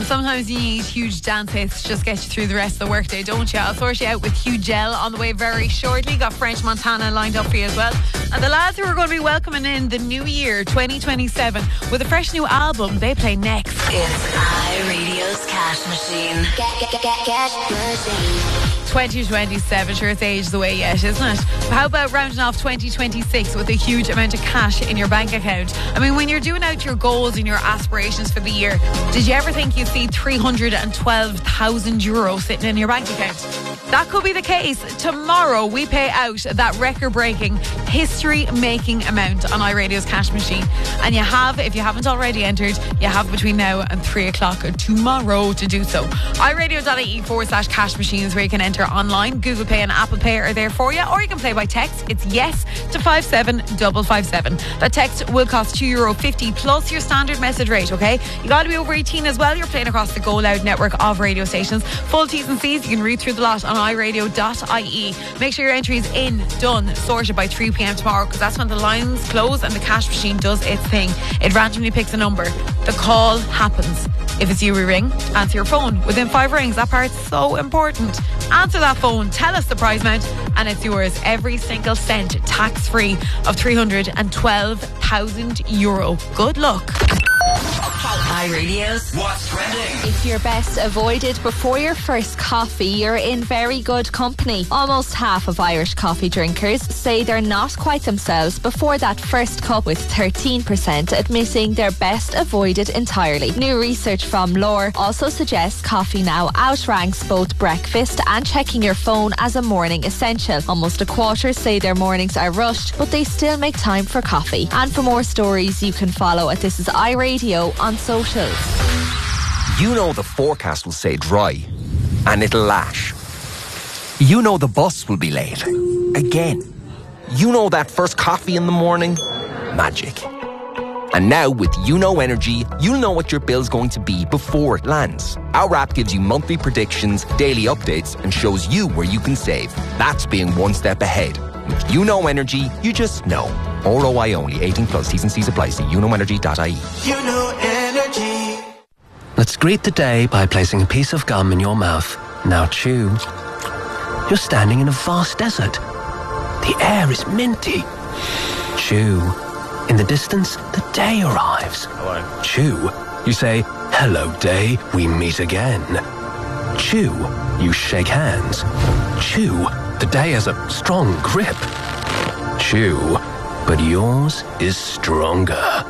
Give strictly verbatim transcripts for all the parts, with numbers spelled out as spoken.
sometimes you need huge dance hits to just get you through the rest of the workday, don't you? I'll sort you out with Hugh Gel on the way very shortly. Got French Montana lined up for you as well. And the lads who are going to be welcoming in the new year, twenty twenty-seven, with a fresh new album, they play next. It's iRadio's Cash Machine. Get, get, get, get, cash machine. twenty twenty-seven, sure, it's aged away yet, isn't it? But how about rounding off twenty twenty-six with a huge amount of cash in your bank account? I mean, when you're doing out your goals and your aspirations for the year, did you ever think you'd see three hundred twelve thousand euros sitting in your bank account? That could be the case. Tomorrow we pay out that record-breaking, history-making amount on iRadio's Cash Machine. And you have, if you haven't already entered, you have between now and three o'clock tomorrow to do so. iRadio.ie forward slash cash machines where you can enter online. Google Pay and Apple Pay are there for you. Or you can play by text. It's yes to five seven five five seven. That text will cost two euro fifty plus your standard message rate, okay? You got to be over eighteen as well. You're playing across the Go Loud network of radio stations. Full T's and C's, you can read through the lot on iRadio.ie. Make sure your entry is in, done, sorted by three p.m. tomorrow, because that's when the lines close and the cash machine does its thing. It randomly picks a number. The call happens. If it's you, we ring. Answer your phone within five rings. That part's so important. Answer that phone, tell us the prize amount, and it's yours. Every single cent, tax free, of three hundred twelve thousand euro. Good luck. iRadio's What's Trending? If you're best avoided before your first coffee, you're in very good company. Almost half of Irish coffee drinkers say they're not quite themselves before that first cup, with thirteen percent admitting they're best avoided entirely. New research from Lore also suggests coffee now outranks both breakfast and checking your phone as a morning essential. Almost a quarter say their mornings are rushed, but they still make time for coffee. And for more stories, you can follow at This Is iRadio on socials. You know the forecast will say dry, and it'll lash. You know the bus will be late. Again. You know that first coffee in the morning? Magic. And now with You Know Energy, you'll know what your bill's going to be before it lands. Our app gives you monthly predictions, daily updates, and shows you where you can save. That's being one step ahead. With You Know Energy, you just know. R O I only. eighteen plus. T's and C's apply. See you know energy dot I E. You Know Energy. Let's greet the day by placing a piece of gum in your mouth. Now chew. You're standing in a vast desert. The air is minty. Chew. In the distance, the day arrives. Hello. Chew. You say, hello day, we meet again. Chew. You shake hands. Chew. The day has a strong grip. Chew. But yours is stronger.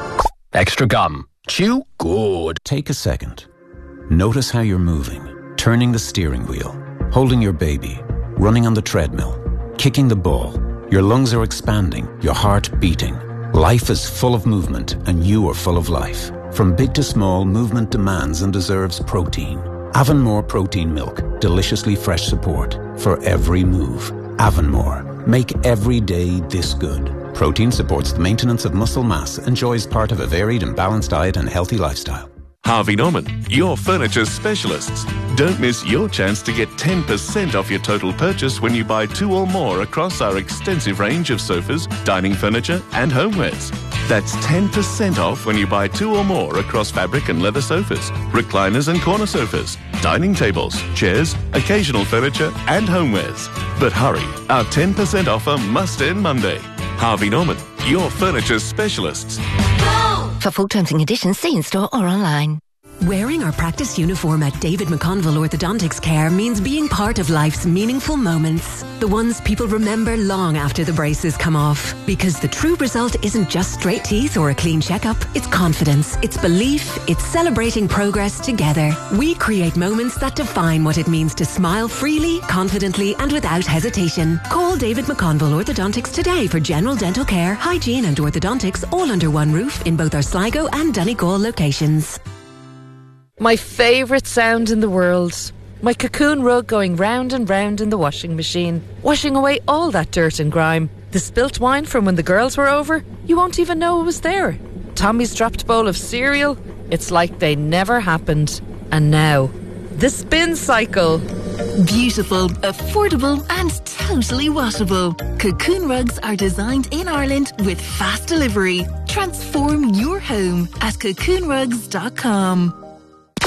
Extra gum. Chew good. Take a second. Notice how you're moving, turning the steering wheel, holding your baby, running on the treadmill, kicking the ball. Your lungs are expanding, your heart beating. Life is full of movement, and you are full of life. From big to small, movement demands and deserves protein. Avonmore Protein Milk, deliciously fresh support for every move. Avonmore, make every day this good. Protein supports the maintenance of muscle mass, enjoys part of a varied and balanced diet and healthy lifestyle. Harvey Norman, your furniture specialists. Don't miss your chance to get ten percent off your total purchase when you buy two or more across our extensive range of sofas, dining furniture and homewares. That's ten percent off when you buy two or more across fabric and leather sofas, recliners and corner sofas, dining tables, chairs, occasional furniture and homewares. But hurry, our ten percent offer must end Monday. Harvey Norman, your furniture specialists. For full terms and conditions, see in store or online. Wearing our practice uniform at David McConville Orthodontics Care means being part of life's meaningful moments. The ones people remember long after the braces come off. Because the true result isn't just straight teeth or a clean checkup. It's confidence, it's belief, it's celebrating progress together. We create moments that define what it means to smile freely, confidently and without hesitation. Call David McConville Orthodontics today for general dental care, hygiene and orthodontics all under one roof in both our Sligo and Donegal locations. My favourite sound in the world. My cocoon rug going round and round in the washing machine, washing away all that dirt and grime. The spilt wine from when the girls were over, you won't even know it was there. Tommy's dropped bowl of cereal, it's like they never happened. And now, the spin cycle. Beautiful, affordable and totally washable. Cocoon rugs are designed in Ireland with fast delivery. Transform your home at cocoon rugs dot com.